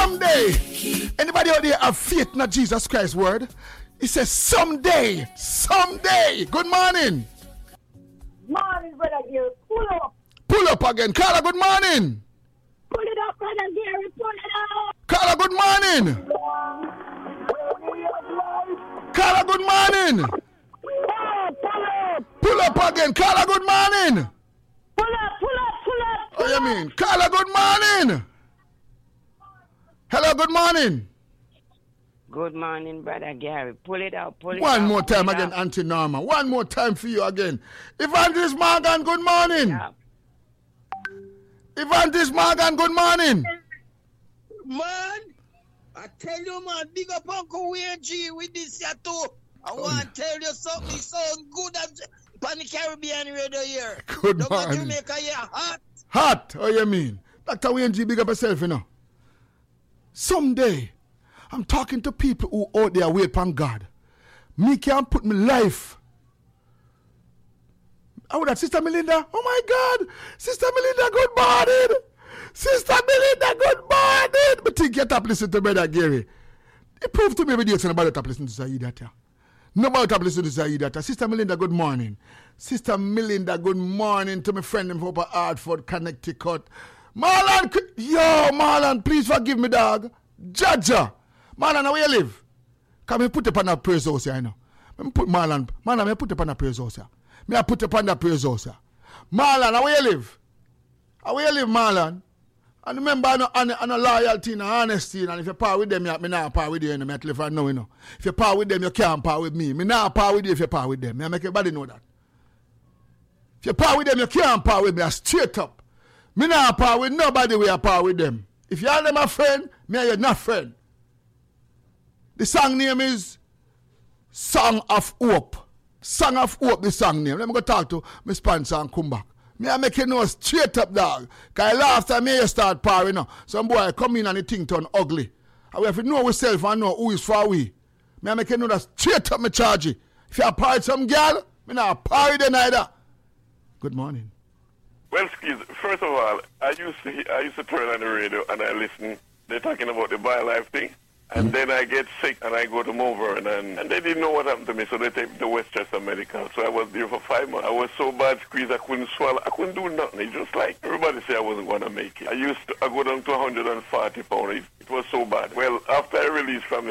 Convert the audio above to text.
Someday. Anybody out there have faith in Jesus Christ's word? He says someday. Someday. Good morning. Morning, Brother Gary. Pull up. Pull up again. Carla, good morning. Pull it up, Brother Gary. Pull it up. Carla, good morning. Carla, good morning. Pull up again. Carla, good morning. Pull up, pull up, pull up. What do you mean? Carla, good morning. Hello, good morning. Good morning, Brother Gary. Pull it out, pull it out. One more time again, Auntie Norma. One more time for you again. Evangelist Morgan, good morning. Yeah. Evangelist Morgan, good morning. Man, I tell you, man, big up Uncle Wayne G with this here too. I want to tell you something so good on the Caribbean radio here. Good Look morning. at Jamaica here, hot. Hot, what you mean? Dr. Wayne G, big up yourself, you know. Someday, I'm talking to people who out there wait upon God. Me can put my life. Oh, that Sister Melinda. Oh my God. Sister Melinda, good morning. Sister Melinda, good morning. But think you top listen to Brother Gary. He proved to me every day it's about top listen to Zayidata. Nobody top listen to Zayidata. Sister Melinda, good morning. Sister Melinda, good morning to my friend from Upper Hartford, Connecticut. Marlon, yo, Marlon, please forgive me, dog. Jaja. Marlon, where you live? Come me put up on a praise house here, you know. Me put Marlon, me put up on a praise house here. Me I put up on the praise house here. Marlon, where you live? Where you live, Marlon? And remember, I'm a loyalty and honesty, and if you part with them, me not part with you, you know, I tell you for now, you know. If you part with them, you can't part with me. Me not part with you if you part with them. I make everybody know that. If you part with them, you can't part with me. I straight up. Me not part with nobody where I part with them. If you are them a friend, me and you not friend. The song name is Song of Hope. Song of Hope, the song name. Let me go talk to my sponsor and come back. Me I make you know straight up, dog. Because last time me you start powering now. Some boy come in and the thing turn ugly. And we have to know ourselves and know who is for we. Me I make you know that straight up me charge you. If you are part some girl, me not part them either. Good morning. Well, excuse, first of all, I used to turn on the radio and I listen. They're talking about the BioLife thing. And then I get sick and I go to Malvern and they didn't know what happened to me, so they take me to Westchester Medical. So I was there for 5 months. I was so bad squeezed I couldn't swallow. I couldn't do nothing. It's just like everybody said I wasn't going to make it. I go down to 140 pounds. It was so bad. Well, after I released from